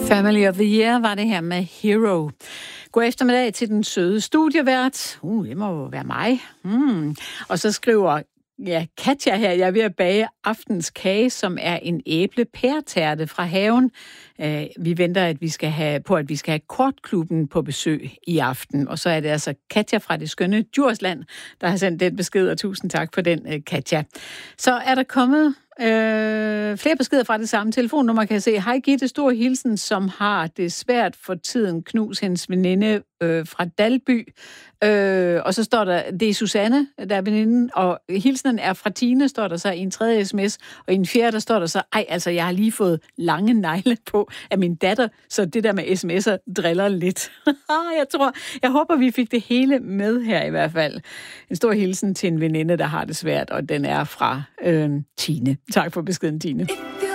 Family of the Year var det her med Hero. God eftermiddag til den søde studievært. Det må jo være mig. Og så skriver Katja her, jeg er ved at bage aftens kage, som er en æble-pærtærte fra haven. Vi venter, at vi skal have Kortklubben på besøg i aften. Og så er det altså Katja fra det skønne Djursland, der har sendt den besked, og tusind tak for den, Katja. Så er der kommet flere beskeder fra det samme telefonnummer, kan jeg se. Hej Gitte, stor hilsen, som har det svært for tiden. Knus hendes veninde fra Dalby. Og så står der, det er Susanne, der er veninden, og hilsenen er fra Tine, står der så i en tredje sms, og i en fjerde, der står der så, jeg har lige fået lange negle på af min datter, så det der med sms'er driller lidt. Jeg håber, vi fik det hele med her i hvert fald. En stor hilsen til en veninde, der har det svært, og den er fra Tine. Tak for beskeden, Tine.